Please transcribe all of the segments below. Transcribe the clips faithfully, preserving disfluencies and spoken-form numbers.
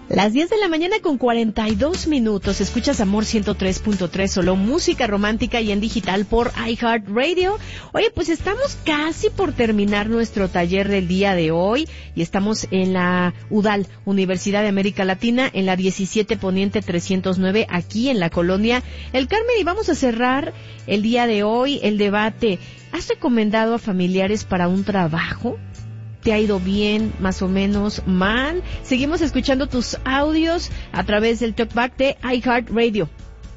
Las diez de la mañana con cuarenta y dos minutos. Escuchas Amor ciento tres punto tres, solo música romántica y en digital por iHeartRadio. Oye, pues estamos casi por terminar nuestro taller del día de hoy y estamos en la U D A L, Universidad de América Latina, en la diecisiete Poniente trescientos nueve, aquí en la colonia El Carmen, y vamos a cerrar el día de hoy el debate. ¿Has recomendado a familiares para un trabajo? ¿Te ha ido bien, más o menos, mal? Seguimos escuchando tus audios a través del Talkback de iHeartRadio.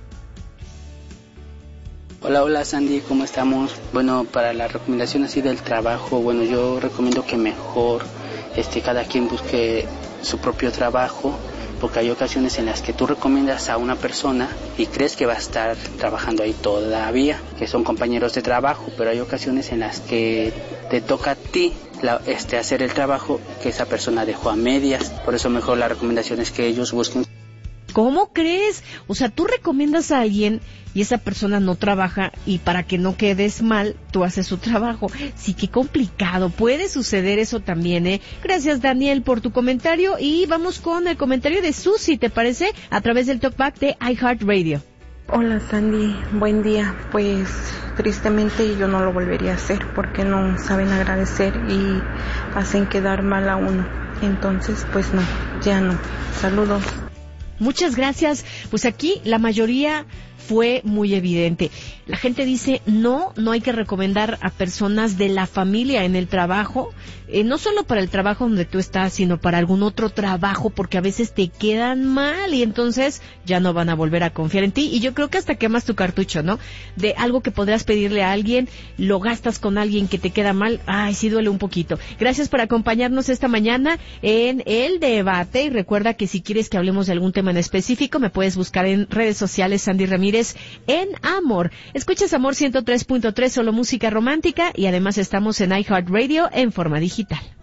Hola, hola Sandy, ¿cómo estamos? Bueno, para la recomendación así del trabajo, bueno, yo recomiendo que mejor este cada quien busque su propio trabajo, porque hay ocasiones en las que tú recomiendas a una persona y crees que va a estar trabajando ahí todavía, que son compañeros de trabajo, pero hay ocasiones en las que te toca a ti la, este, hacer el trabajo que esa persona dejó a medias. Por eso mejor la recomendación es que ellos busquen. ¿Cómo crees? O sea, tú recomiendas a alguien y esa persona no trabaja, y para que no quedes mal, tú haces su trabajo. Sí, qué complicado. Puede suceder eso también, ¿eh? Gracias, Daniel, por tu comentario, y vamos con el comentario de Susi, ¿te parece? A través del Talkback de iHeartRadio. Hola Sandy, buen día. Pues tristemente yo no lo volvería a hacer porque no saben agradecer y hacen quedar mal a uno. Entonces, pues no, ya no. Saludos. Muchas gracias. Pues aquí la mayoría fue muy evidente. La gente dice, no, no hay que recomendar a personas de la familia en el trabajo, eh, no solo para el trabajo donde tú estás, sino para algún otro trabajo, porque a veces te quedan mal y entonces ya no van a volver a confiar en ti. Y yo creo que hasta quemas tu cartucho, ¿no? De algo que podrías pedirle a alguien, lo gastas con alguien que te queda mal. Ay, sí duele un poquito. Gracias por acompañarnos esta mañana en el debate, y recuerda que si quieres que hablemos de algún tema en específico, me puedes buscar en redes sociales, Sandy Ramírez en Amor. Escuchas Amor ciento tres punto tres, solo música romántica, y además estamos en iHeartRadio en forma digital.